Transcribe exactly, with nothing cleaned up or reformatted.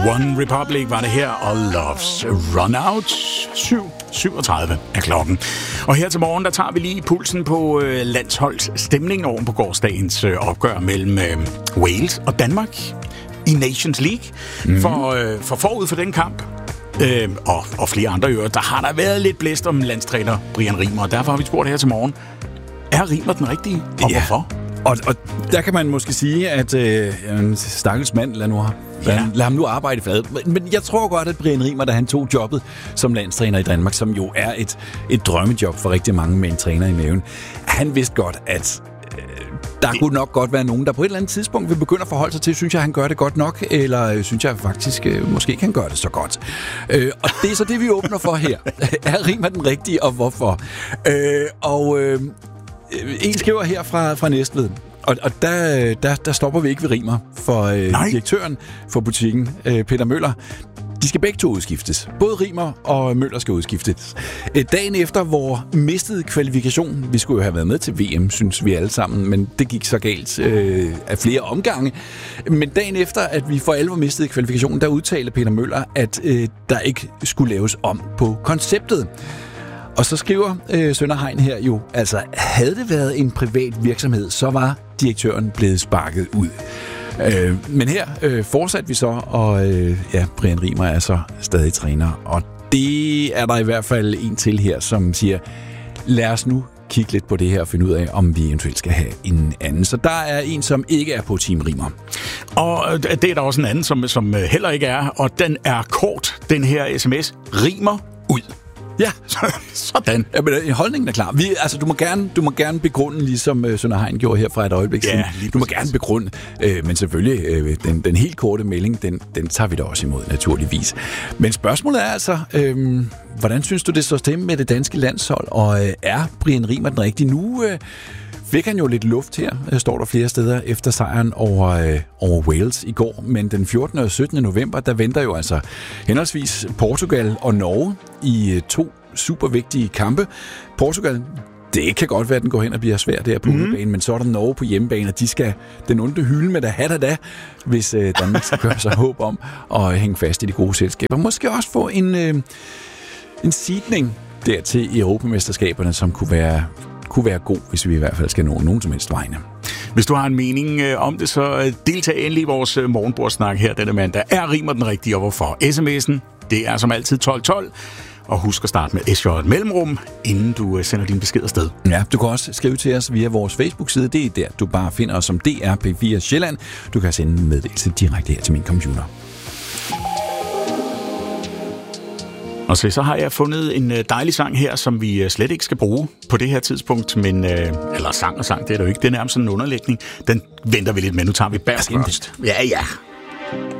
One Republic var det her, og Love's Run Out. syv syvogtredive er klokken. Og her til morgen, der tager vi lige pulsen på øh, landsholdsstemningen oven på gårsdagens øh, opgør mellem øh, Wales og Danmark i Nations League. Mm-hmm. For, øh, for forud for den kamp, øh, og, og flere andre øvrigt, der har der været lidt blæst om landstræner Brian Riemer, og derfor har vi spurgt her til morgen, er Riemer den rigtige, og ja. Hvorfor? Og, og der kan man måske sige, at øh, en stakkels mand, lad, nu, lad, ja. lad ham nu arbejde i fadet. Men, men jeg tror godt, at Brian Riemer, da han tog jobbet som landstræner i Danmark, som jo er et, et drømmejob for rigtig mange med en træner i maven, han vidste godt, at øh, der det... kunne nok godt være nogen, der på et eller andet tidspunkt vil begynde at forholde sig til, synes jeg, han gør det godt nok, eller øh, synes jeg faktisk øh, måske kan gøre det så godt. Øh, og det er så det, vi åbner for her. Er Riemer den rigtige, og hvorfor? Øh, og... Øh, En skriver her fra, fra Næstved, og, og der, der, der stopper vi ikke ved Riemer, for øh, direktøren for butikken, øh, Peter Møller, de skal begge to udskiftes. Både Riemer og Møller skal udskiftes. Dagen efter, hvor mistede kvalifikation, vi skulle jo have været med til V M, synes vi alle sammen, men det gik så galt øh, af flere omgange. Men dagen efter, at vi for alvor mistede kvalifikationen, der udtalte Peter Møller, at øh, der ikke skulle laves om på konceptet. Og så skriver øh, Sønder Hein her jo, altså havde det været en privat virksomhed, så var direktøren blevet sparket ud. Øh, men her øh, fortsatte vi så, og øh, ja, Brian Riemer er så stadig træner. Og det er der i hvert fald en til her, som siger, lad os nu kigge lidt på det her og finde ud af, om vi eventuelt skal have en anden. Så der er en, som ikke er på Team Riemer. Og det er der også en anden, som, som heller ikke er, og den er kort, den her sms. Riemer ud. Ja, sådan. Ja, men holdningen er klar. Vi, altså, du må gerne, du må gerne begrunde, ligesom uh, Sønder Hein gjorde her fra et øjeblik siden. Ja, du må gerne begrunde, øh, men selvfølgelig øh, den, den helt korte melding, den, den tager vi da også imod, naturligvis. Men spørgsmålet er altså, øh, hvordan synes du, det står til med det danske landshold, og øh, er Brian Riemer den rigtige? Nu øh, fik han jo lidt luft her, øh, står der flere steder, efter sejren over, øh, over Wales i går. Men den fjortende og syttende november, der venter jo altså henholdsvis Portugal og Norge i øh, to super vigtige kampe. Portugal, det kan godt være, at den går hen og bliver svær der på mm. udebane, men så er der Norge på hjemmebane, og de skal den onde hylde med der hat da, hvis øh, Danmark skal gøre sig håb om at hænge fast i de gode selskaber. Måske også få en, øh, en seedning dertil i Europamesterskaberne, som kunne være kunne være god, hvis vi i hvert fald skal nå nogen som helst vegne. Hvis du har en mening øh, om det, så øh, deltag endelig i vores øh, morgenbordsnak her denne mandag. Er Riemer den rigtige, og hvorfor? sms'en, det er som altid tolv tolv. Og husk at starte med S J mellemrum, inden du øh, sender din besked afsted. Ja, du kan også skrive til os via vores Facebook-side. Det er der, du bare finder os som D R P fire Sjælland. Du kan sende en meddelelse direkte her til min computer. Og så, så har jeg fundet en dejlig sang her, som vi slet ikke skal bruge på det her tidspunkt, men, øh, eller sang og sang, det er det jo ikke, det er nærmest sådan en underlægning. Den venter vi lidt med, nu tager vi bærs først. Ja, ja.